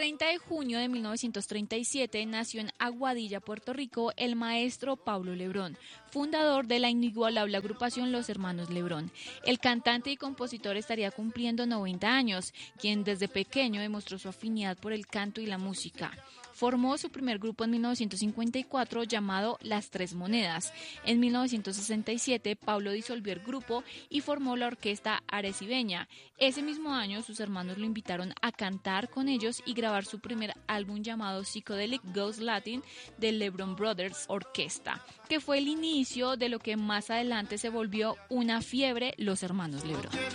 30 de junio de 1937 nació en Aguadilla, Puerto Rico, el maestro Pablo Lebrón, fundador de la inigualable agrupación Los Hermanos Lebrón. El cantante y compositor estaría cumpliendo 90 años, quien desde pequeño demostró su afinidad por el canto y la música. Formó su primer grupo en 1954 llamado Las Tres Monedas. En 1967, Pablo disolvió el grupo y formó la orquesta Arecibeña. Ese mismo año, sus hermanos lo invitaron a cantar con ellos y grabar su primer álbum llamado Psychedelic Ghost Latin del Lebron Brothers Orquesta, que fue el inicio de lo que más adelante se volvió una fiebre, Los Hermanos Lebrón.